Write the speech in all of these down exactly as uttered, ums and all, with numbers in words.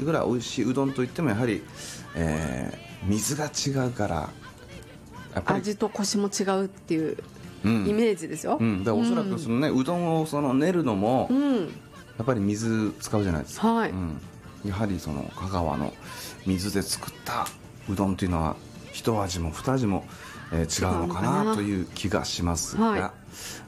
ぐらい美味しいうどんといってもやはり、えー、水が違うからやっぱり味とコシも違うっていううん、 イメージですよ、 うん、だからおそらくその、ね、うどんをその練るのも、 うん、 やっぱり水使うじゃないですか、 はい、 うん、やはりその香川の水で作ったうどんというのは一味も二味も、えー、違うのかなという気がしますが、はい、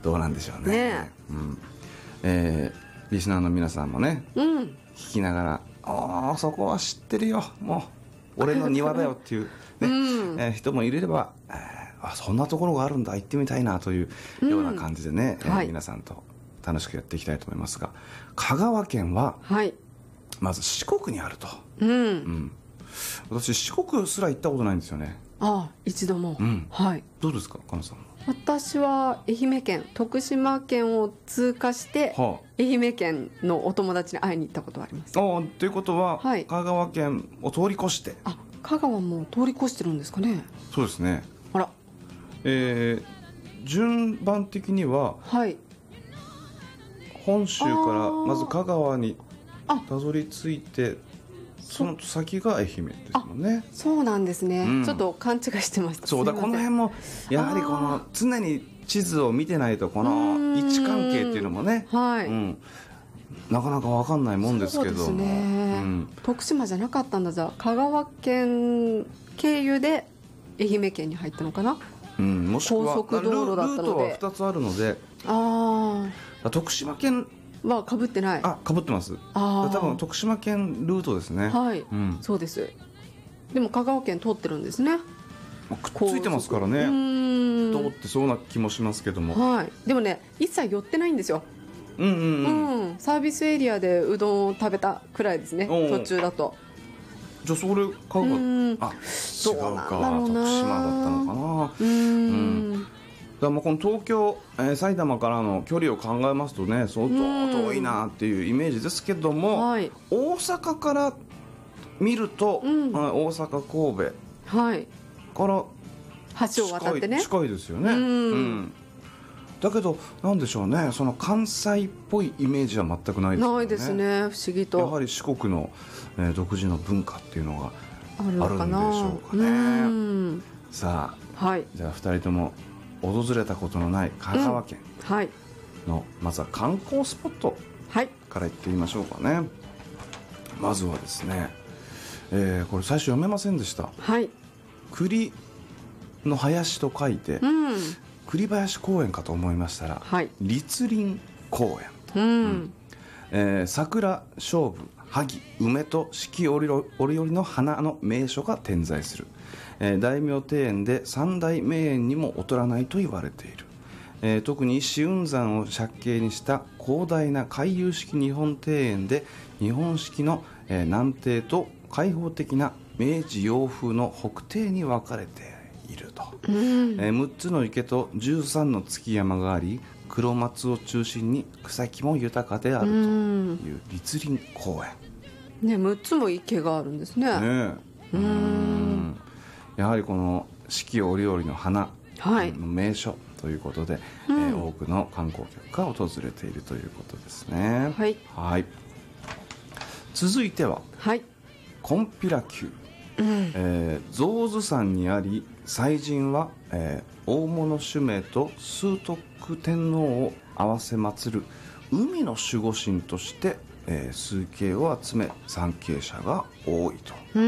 どうなんでしょうね、 ねうんえー、リスナーの皆さんもね、 うん、 聞きながらああそこは知ってるよもう俺の庭だよっていう、ねうんえー、人もいれれば、えーあそんなところがあるんだ行ってみたいなというような感じでね、うんえーはい、皆さんと楽しくやっていきたいと思いますが、香川県はまず四国にあると、 うんうん、 私四国すら行ったことないんですよね。 ああ一度も、うんはい、 どうですかかなさん。 私は愛媛県徳島県を通過して、はあ、愛媛県のお友達に会いに行ったことがあります。 あということは、はい、香川県を通り越して。 あ香川も通り越してるんですかね。 そうですね。 あらえー、順番的には、はい、本州からまず香川にたどり着いてその先が愛媛ですもんね。 そうなんですね、うん、ちょっと勘違いしてました。 そうだこの辺もやはりこの常に地図を見てないとこの位置関係っていうのもね、はいうん、なかなか分かんないもんですけども。そうですね、うん、 徳島じゃなかったんだ。じゃあ香川県経由で愛媛県に入ったのかな。 うん、もしくは高速道路だったのでルートはふたつあるので、 あ徳島県はかぶってない。 あかぶってます。あ多分徳島県ルートですね。 はい、 うん、 そうです。でも香川県通ってるんですね。 くっついてますからね。通ってそうな気もしますけども、 はい、でもね一切寄ってないんですよ。 うんうんうん、 うん、サービスエリアでうどんを食べたくらいですね途中だと。 じゃあそれ買うか、うん、あ違うか徳島だったのかな。うん、うん、だからもうこの東京、えー、埼玉からの距離を考えますとね相当遠いなっていうイメージですけども、はい、大阪から見ると、うん、大阪神戸、はい、から橋を渡ってね近いですよね。うん、うん、だけどなんでしょうねその関西っぽいイメージは全くないですよね。 ないですね不思議と。やはり四国の、えー、独自の文化っていうのがあるんでしょうかね。 うんさあ、 はい、 じゃあふたりとも訪れたことのない香川県の、うんはい、まずは観光スポットから行ってみましょうかね。まずはですね、えー、これ最初読めませんでした。はい、栗の林と書いて、うん栗林公園かと思いましたら、はい、栗林公園と、うんうんえー、桜、菖蒲、萩、梅と四季折々の花の名所が点在する、えー、大名庭園で三大名園にも劣らないと言われている、えー、特に紫雲山を借景にした広大な回遊式日本庭園で日本式の、えー、南庭と開放的な明治洋風の北庭に分かれているいると、うんえー、むっつの池とじゅうさんの月山があり黒松を中心に草木も豊かであるという栗林公園、 ね、むっつも池があるんですね。 ねうんうんやはりこの四季折々の花の名所ということで、はいえー、多くの観光客が訪れているということですね。はい、はい、続いては、はい、金毘羅宮うんえー、象頭山にあり祭神は、えー、大物主命と崇徳天皇を合わせ祀る海の守護神として、えー、崇敬を集め参詣者が多いと、うん、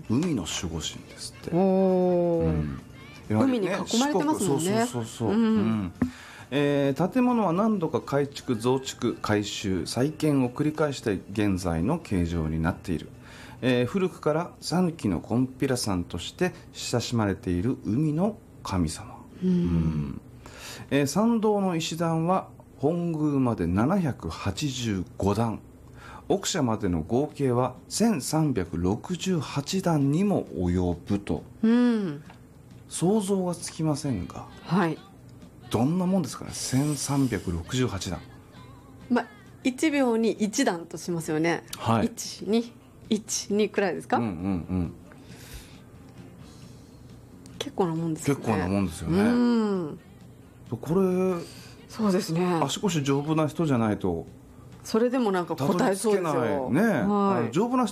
海の守護神ですって。お、うん、 海に囲まれてますもんね。 そうそうそうそう、うんうんえー、建物は何度か改築増築改修再建を繰り返して現在の形状になっている。えー、古くから讃岐の金毘羅山として親しまれている海の神様、うんうんえー、参道の石段は本宮までななひゃくはちじゅうごだん奥社までの合計はせんさんびゃくろくじゅうはちだんにも及ぶと、うん、想像がつきませんが、はい、どんなもんですかねせんさんびゃくろくじゅうはちだん、 ま、いちびょうにいちだんとしますよね、はい、いち、にいち、にくらいですか、うんうんうん、結構なもんですよね。 結構なもんですよね。うんこれそうですね足腰丈夫な人じゃないとそれでもなんか答えそうですよね、はい、丈夫な